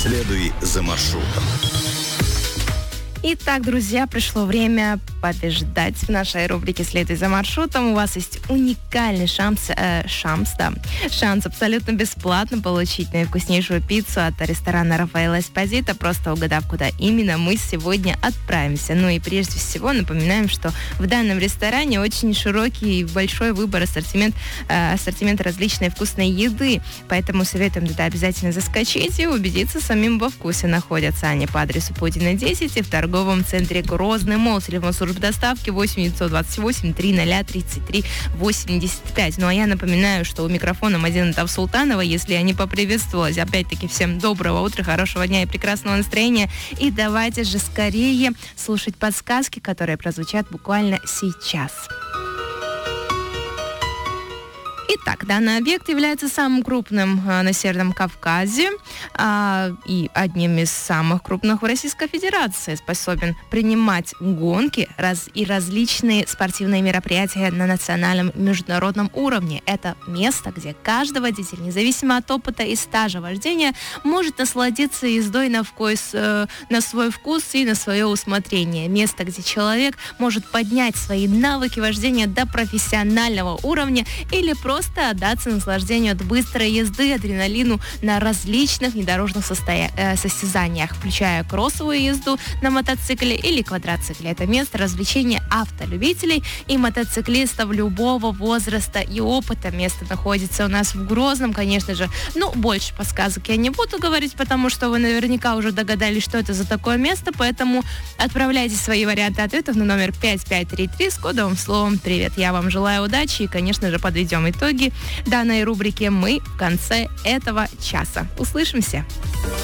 Следуй за маршрутом. Итак, друзья, пришло время побеждать в нашей рубрике «Следуй за маршрутом». У вас есть уникальный шанс абсолютно бесплатно получить наивкуснейшую пиццу от ресторана Рафаэлло Эспозито, просто угадав, куда именно мы сегодня отправимся. Ну и прежде всего напоминаем, что в данном ресторане очень широкий и большой выбор, ассортимент различной вкусной еды, поэтому советуем туда обязательно заскочить и убедиться самим во вкусе. Находятся они по адресу Пудина, 10 и в торговом центре Грозный Молл. Телефон службы доставки 8 928 300 33 85. Ну а я напоминаю, что у микрофона Мадина Тавсултанова, если я не поприветствовалась, опять-таки всем доброго утра, хорошего дня и прекрасного настроения. И давайте же скорее слушать подсказки, которые прозвучат буквально сейчас. Итак, данный объект является самым крупным на Северном Кавказе и одним из самых крупных в Российской Федерации. Способен принимать гонки и различные спортивные мероприятия на национальном и международном уровне. Это место, где каждый водитель, независимо от опыта и стажа вождения, может насладиться ездой на свой вкус и на свое усмотрение. Место, где человек может поднять свои навыки вождения до профессионального уровня или просто отдаться наслаждению от быстрой езды, адреналину на различных внедорожных состязаниях, включая кроссовую езду на мотоцикле или квадроцикле. Это место развлечения автолюбителей и мотоциклистов любого возраста и опыта. Место находится у нас в Грозном, конечно же. Больше подсказок я не буду говорить, потому что вы наверняка уже догадались, что это за такое место, поэтому отправляйте свои варианты ответов на номер 5533 с кодовым словом «Привет». Я вам желаю удачи и, конечно же, подведем итоги данной рубрики мы в конце этого часа. Услышимся!